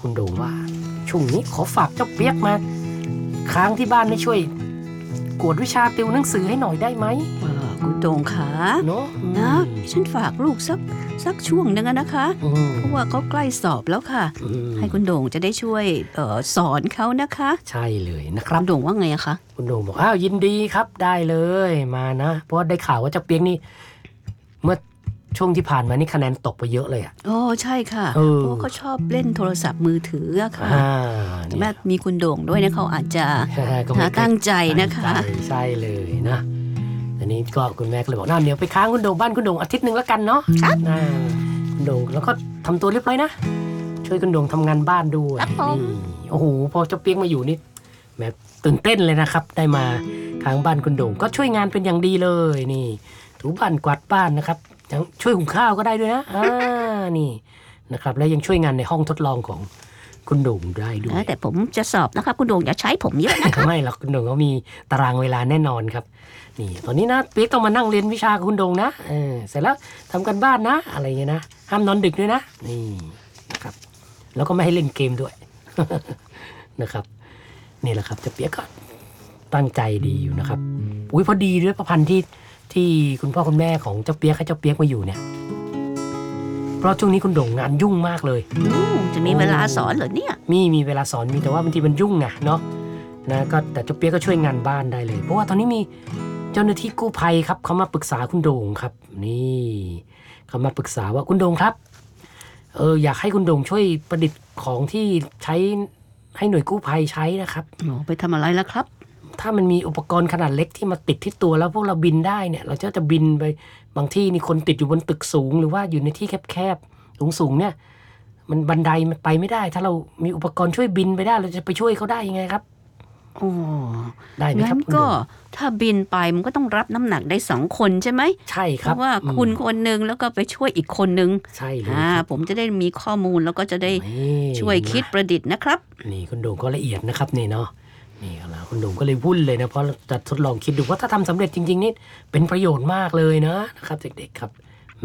คุณโด่งว่าช่วงนี้ขอฝากเจ้าเปียกมาค้างที่บ้านไม่ช่วยกวดวิชาติวหนังสือให้หน่อยได้ไหมคุณโด่งขาเนาะนะฉันฝากลูกสักช่วงนึงนะคะเพราะว่าเขาใกล้สอบแล้วค่ะให้คุณโด่งจะได้ช่วยสอนเขานะคะใช่เลยนะครับคุณโด่งว่าไงอะคะคุณโด่งบอกยินดีครับได้เลยมานะเพราะได้ข่าวว่าเจ้าเปียกนี่เมื่อช่วงที่ผ่านมานี่คะแนนตกไปเยอะเลยอ่ะใช่ค่ะเพราะเขาชอบเล่นโทรศัพท์มือถือค่ะแม่มีคุณโด่งด้วยนะเขาอาจจะตั้งใจนะคะใช่เลยนะอันนี้ก็คุณแม่ก็เลยบอกเดี๋ยวไปค้างคุณโด่งบ้านคุณโด่งอาทิตย์นึงแล้วกันเนาะคุณโด่งแล้วก็ทำตัวเรียบร้อยนะช่วยคุณโด่งทำงานบ้านด้วยโอ้โหพอเจ้าเปียกมาอยู่นี่แม่ตื่นเต้นเลยนะครับได้มาค้างบ้านคุณโด่งก็ช่วยงานเป็นอย่างดีเลยนี่ถูบ้านกวาดบ้านนะครับช่วยหุงข้าวก็ได้ด้วยนะนี่นะครับแล้วยังช่วยงานในห้องทดลองของคุณโด่งได้ด้วยแต่ผมจะสอบนะครับคุณโด่งอย่าใช้ผมเยอะนะครับไม่หรอกคุณโด่งเขามีตารางเวลาแน่นอนครับนี่ตอนนี้นะเปี๊ยกต้องมานั่งเรียนวิชาคุณโด่งนะเสร็จแล้วทำกันบ้านนะอะไรเงี้ยนะห้ามนอนดึกด้วยนะนี่นะครับแล้วก็ไม่ให้เล่นเกมด้วย นะครับนี่แหละครับเจ้าเปี๊ยกก็ตั้งใจดีอยู่นะครับพอดีด้วยประพันธ์ที่คุณพ่อคุณแม่ของเจ้าเปี๊ยกให้เจ้าเปี๊ยกมาอยู่เนี่ยเพราะช่วงนี้คุณโด่งงานยุ่งมากเลยจะมีเวลาสอนเหรอเนี่ยมีเวลาสอนมีแต่ว่าบางทีมันยุ่งเนาะก็แต่เจ้าเปี๊ยกก็ช่วยงานบ้านได้เลยเพราะว่าตอนนี้มีเจ้าหน้าที่กู้ภัยครับเขามาปรึกษาคุณโด่งครับนี่เขามาปรึกษาว่าคุณโด่งครับอยากให้คุณโด่งช่วยประดิษฐ์ของที่ใช้ให้หน่วยกู้ภัยใช้นะครับไปทำอะไรล่ะครับถ้ามันมีอุปกรณ์ขนาดเล็กที่มาติดที่ตัวแล้วพวกเราบินได้เนี่ยเราจะบินไปบางที่นี่คนติดอยู่บนตึกสูงหรือว่าอยู่ในที่แคบๆสูงเนี่ยมันบันไดมันไปไม่ได้ถ้าเรามีอุปกรณ์ช่วยบินไปได้เราจะไปช่วยเขาได้ยังไงครับได้ไหมครับก็ถ้าบินไปมันก็ต้องรับน้ำหนักได้2 คนใช่ไหมใช่ครับเพราะว่าคุณคนนึงแล้วก็ไปช่วยอีกคนนึงใช่เลยผมจะได้มีข้อมูลแล้วก็จะได้ช่วยคิดประดิษฐ์นะครับนี่คุณโด่งก็ละเอียดนะครับนี่เนาะนี่แล้วคุณโด่งก็เลยวุ่นเลยนะเพราะจะทดลองคิดดูว่าถ้าทำสำเร็จจริงๆนี่เป็นประโยชน์มากเลยนะครับเด็กๆครับ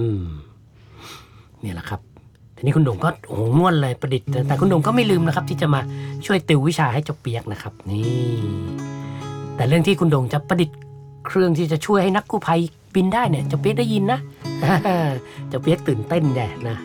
นี่แหละครับทีนี้คุณโด่งก็ง่วนเลยประดิษฐ์แต่คุณโด่งก็ไม่ลืมนะครับที่จะมาช่วยติววิชาให้เจ้าเปียกนะครับนี่แต่เรื่องที่คุณโด่งจะประดิษฐ์เครื่องที่จะช่วยให้นักกู้ภัยบินได้เนี่ยเจ้าเปียกได้ยินนะเจ้าเปียกตื่นเต้นแน่นะ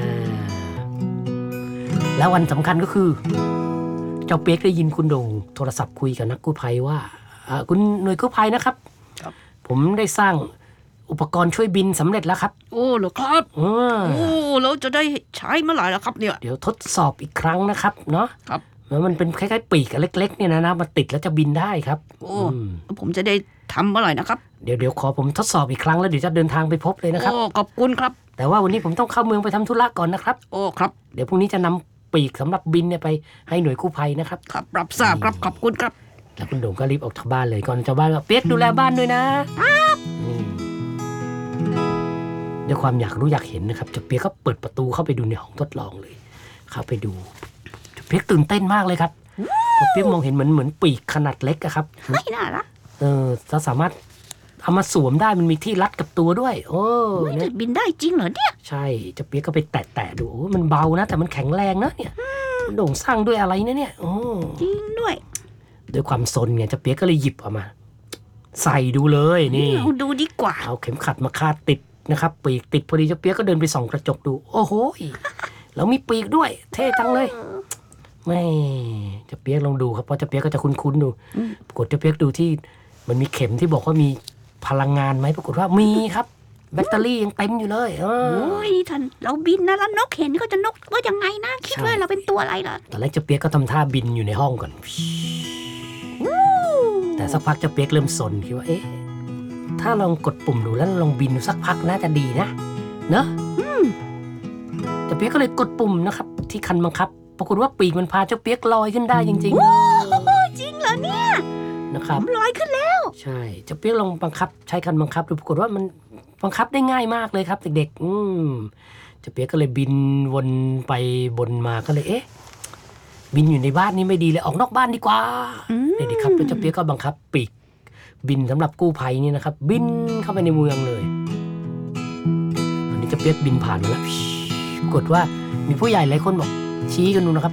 แล้ววันสำคัญก็คือเจ้าเปียกได้ยินคุณโด่งโทรศัพท์คุยกับนักกู้ภัยว่าคุณหน่วยกู้ภัยนะครับผมได้สร้างอุปกรณ์ช่วยบินสำเร็จแล้วครับเหรอครับแล้วจะได้ใช้เมื่อไหร่ล่ะครับเนี่ยเดี๋ยวทดสอบอีกครั้งนะครับเนาะครับแล้วมันเป็นคล้ายๆปีกเล็กๆเนี่ยนะมันติดแล้วจะบินได้ครับผมจะได้ทำเมื่อไหร่นะครับเดี๋ยวขอผมทดสอบอีกครั้งแล้วเดี๋ยวจะเดินทางไปพบเลยนะครับขอบคุณครับแต่ว่าวันนี้ผมต้องเข้าเมืองไปทำธุระก่อนนะครับครับเดี๋ยวพรุ่งนี้จะนำปีกสำหรับบินเนี่ยไปให้หน่วยกู้ภัยนะครับครับรับทราบครับขอบคุณครับแล้วคุณโด่งก็รีบออกจากบ้านเลยก่อนจากบ้านก็เปี๊ยกดูแลบ้านด้วยนะครับด้วยความอยากรู้อยากเห็นนะครับเปี๊ยกก็เปิดประตูเข้าไปดูในห้องทดลองเลยเข้าไปดูเปี๊ยกตื่นเต้นมากเลยครับเปี๊ยกมองเห็นเหมือนปีกขนาดเล็กอะครับไม่น่ารักจะสามารถเอามาสวมได้มันมีที่รัดกับตัวด้วยเนี่ยบินได้จริงเหรอเนี่ยใช่เปี๊ยกก็ไปแตะดูมันเบานะแต่มันแข็งแรงนะเนี่ยโด่งสร้างด้วยอะไรเนี่ยจริงด้วยความซนไงเปี๊ยกก็เลยหยิบออกมาใส่ดูเลยนี่ดูดีกว่าเอาเข็มขัดมาคาดติดนะครับปีกติดพอดีเปี๊ยกก็เดินไปส่องกระจกดูโอ้โหแล้วมีปีกด้วยเท่จังเลยไม่เปี๊ยกลองดูครับเพราะเปี๊ยกก็จะคุ้นๆดูปรากฏเปี๊ยกดูที่มันมีเข็มที่บอกว่ามีพลังงานไหมปรากฏว่ามีครับแบตเตอรี่ยังเต็มอยู่เลยท่านเราบินนะแล้วนกเห็นก็จะนกว่ายังไงนะคิดว่าเราเป็นตัวอะไรล่ะตอนแรกเปี๊ยกก็ทำท่าบินอยู่ในห้องก่อนแต่สักพักเปี๊ยกเริ่มสนคิดว่าถ้าลองกดปุ่มดูแล้วลองบินดูสักพักน่าจะดีนะเนอะเปี๊ยกก็เลยกดปุ่มนะครับที่คันบังคับปรากฏว่าปีกมันพาเปี๊ยกลอยขึ้นได้จริงๆจริงเหรอเนี่ยนะครับลอยขึ้นแล้วใช่เปี๊ยกลองบังคับใช้คันบังคับดูปรากฏว่ามันบังคับได้ง่ายมากเลยครับเด็กๆเปี๊ยกก็เลยบินวนไปบนมาก็เลยบินอยู่ในบ้านนี่ไม่ดีเลยออกนอกบ้านดีกว่านี่ดีครับเปี๊ยกก็บังคับปีกบินสำหรับกู้ภัยนี่นะครับบินเข้าไปในเมืองเลยอันนี้เปี๊ยกบินผ่านมาแล้วปรากฏว่ามีผู้ใหญ่หลายคนบอกชี้กันดูนะครับ